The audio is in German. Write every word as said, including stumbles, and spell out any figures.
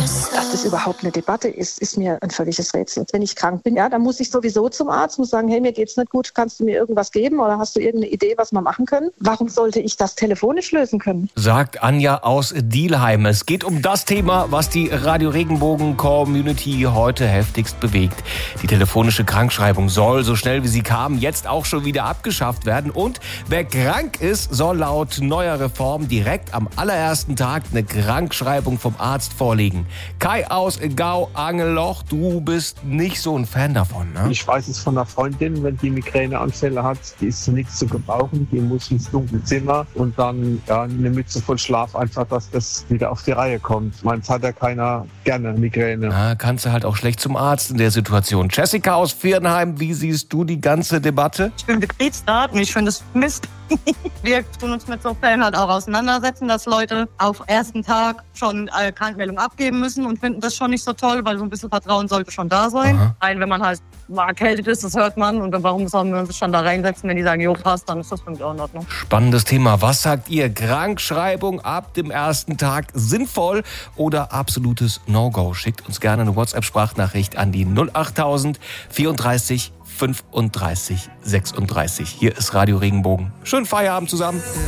Dass das überhaupt eine Debatte ist, ist mir ein völliges Rätsel. Wenn ich krank bin, ja, dann muss ich sowieso zum Arzt, muss sagen, hey, mir geht's nicht gut, kannst du mir irgendwas geben oder hast du irgendeine Idee, was wir machen können? Warum sollte ich das telefonisch lösen können? Sagt Anja aus Dielheim. Es geht um das Thema, was die Radio Regenbogen Community heute heftigst bewegt. Die telefonische Krankschreibung soll, so schnell wie sie kam, jetzt auch schon wieder abgeschafft werden. Und wer krank ist, soll laut neuer Reform direkt am allerersten Tag eine Krankschreibung vom Arzt vorlegen. Kai aus Gau-Angelloch, du bist nicht so ein Fan davon, ne? Ich weiß es von einer Freundin, wenn die Migräneanfälle hat, die ist zu nichts zu gebrauchen, die muss ins dunkle Zimmer und dann ja, eine Mütze voll Schlaf, einfach, dass das wieder auf die Reihe kommt. Meins hat ja keiner gerne Migräne. Ja, kannst du halt auch schlecht zum Arzt in der Situation. Jessica aus Viernheim, wie siehst du die ganze Debatte? Ich bin Betriebsrat und ich finde es Mist. Wir tun uns mit so Fällen halt auch auseinandersetzen, dass Leute auf ersten Tag schon äh, Krankmeldung abgeben müssen und finden das schon nicht so toll, weil so ein bisschen Vertrauen sollte schon da sein. Aha. Rein, wenn man halt mal erkältet ist, das hört man. Und dann warum soll man sich dann da reinsetzen, wenn die sagen, jo, passt, dann ist das für mich auch in Ordnung. Spannendes Thema. Was sagt ihr? Krankschreibung ab dem ersten Tag sinnvoll oder absolutes No-Go? Schickt uns gerne eine WhatsApp-Sprachnachricht an die null acht tausend vierunddreißig fünfunddreißig sechsunddreißig. Hier ist Radio Regenbogen. Schönen Feierabend zusammen.